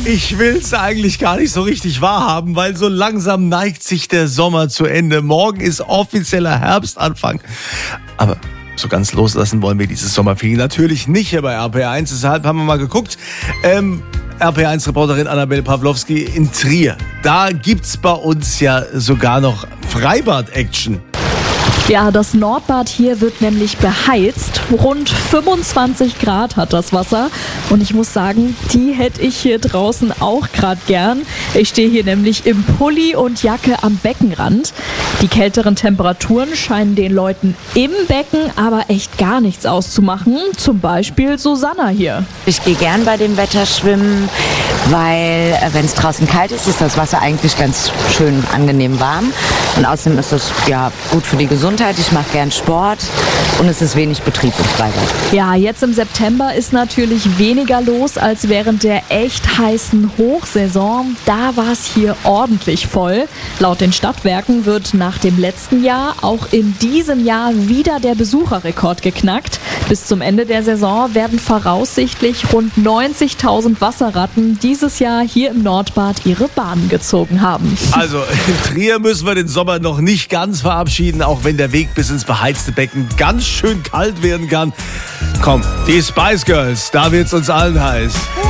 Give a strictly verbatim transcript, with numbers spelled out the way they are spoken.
Ich will es eigentlich gar nicht so richtig wahrhaben, weil so langsam neigt sich der Sommer zu Ende. Morgen ist offizieller Herbstanfang. Aber so ganz loslassen wollen wir dieses Sommerferien natürlich nicht hier bei R P R eins. Deshalb haben wir mal geguckt. Ähm, R P R eins-Reporterin Annabel Pawlowski in Trier. Da gibt's bei uns ja sogar noch Freibad-Action. Ja, das Nordbad hier wird nämlich beheizt. Rund fünfundzwanzig Grad hat das Wasser. Und ich muss sagen, die hätte ich hier draußen auch gerade gern. Ich stehe hier nämlich im Pulli und Jacke am Beckenrand. Die kälteren Temperaturen scheinen den Leuten im Becken aber echt gar nichts auszumachen. Zum Beispiel Susanna hier. Ich gehe gern bei dem Wetter schwimmen, weil wenn es draußen kalt ist, ist das Wasser eigentlich ganz schön angenehm warm. Und außerdem ist es ja gut für die Gesundheit. Ich mache gern Sport und es ist wenig Betrieb im Freibad. Ja, jetzt im September ist natürlich weniger los als während der echt heißen Hochsaison. Da war es hier ordentlich voll. Laut den Stadtwerken wird nach dem letzten Jahr auch in diesem Jahr wieder der Besucherrekord geknackt. Bis zum Ende der Saison werden voraussichtlich rund neunzigtausend Wasserratten dieses Jahr hier im Nordbad ihre Bahnen gezogen haben. Also in Trier müssen wir den Sommer noch nicht ganz verabschieden, auch wenn der Weg bis ins beheizte Becken ganz schön kalt werden kann. Komm, die Spice Girls, da wird's uns allen heiß.